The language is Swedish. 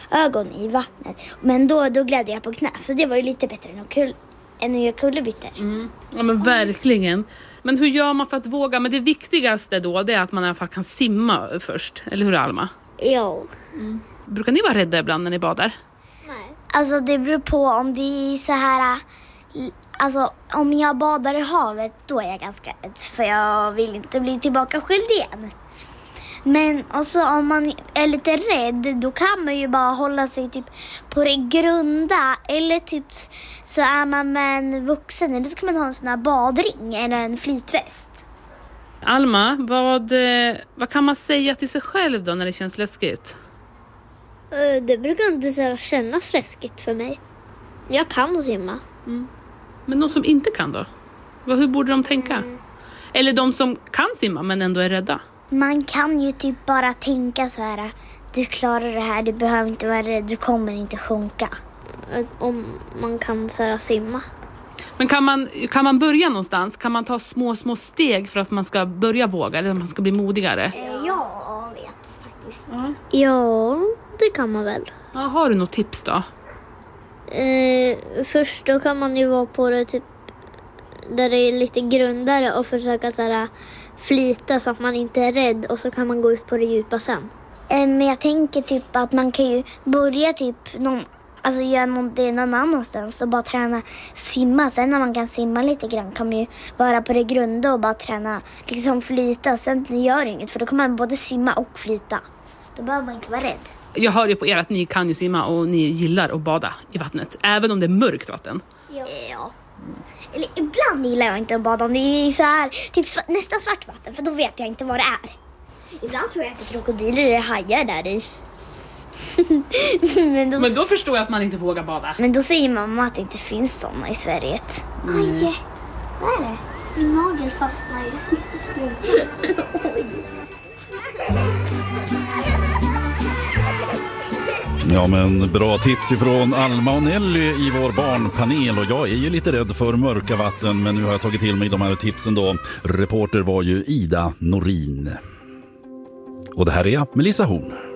ögon i vattnet. Men då gled jag på knä, så det var ju lite bättre än att göra kullerbyttor. Ja, men verkligen. Men hur gör man för att våga? Men det viktigaste då, det är att man i alla fall kan simma först. Eller hur, Alma? Ja. Brukar ni vara rädda ibland när ni badar? Nej. Alltså det beror på om det är så här... Alltså om jag badar i havet, då är jag ganska rädd. För jag vill inte bli tillbaka skyldig igen. Men också om man är lite rädd, då kan man ju bara hålla sig typ på det grunda. Eller typ så är man med en vuxen, eller så kan man ha en sån här badring eller en flytväst. Alma, vad kan man säga till sig själv då när det känns läskigt? Det brukar inte så kännas läskigt för mig. Jag kan simma. Men de som inte kan då? Hur borde de tänka? Eller de som kan simma men ändå är rädda? Man kan ju typ bara tänka så här: du klarar det här, du behöver inte vara rädd, du kommer inte sjunka. Om man kan så här simma. Men kan man börja någonstans? Kan man ta små steg för att man ska börja våga eller att man ska bli modigare? Jag vet faktiskt. Ja, det kan man väl. Ja, har du något tips då? Först då kan man ju vara på det typ där det är lite grundare och försöka så här flyta så att man inte är rädd, och så kan man gå ut på det djupa sen. Men jag tänker typ att man kan ju börja typ göra någonting någon annanstans och bara träna simma. Sen när man kan simma lite grann kan man ju vara på det grunda och bara träna liksom flyta. Sen gör det inget, för då kan man både simma och flyta. Då behöver man inte vara rädd. Jag hör ju på er att ni kan ju simma och ni gillar att bada i vattnet, även om det är mörkt vatten. Ja. Eller ibland gillar jag inte att bada om det är så här typ nästan svart vatten, för då vet jag inte vad det är. Ibland tror jag att det är krokodiler eller hajar där i. Men då förstår jag att man inte vågar bada. Men då säger mamma att det inte finns sådana i Sverige. Aj, vad är det? Min nagel fastnar i strumpan. Ja, men bra tips ifrån Alma och Nelly i vår barnpanel. Och jag är ju lite rädd för mörka vatten, men nu har jag tagit till mig de här tipsen då. Reporter var ju Ida Norin. Och det här är Melissa Horn.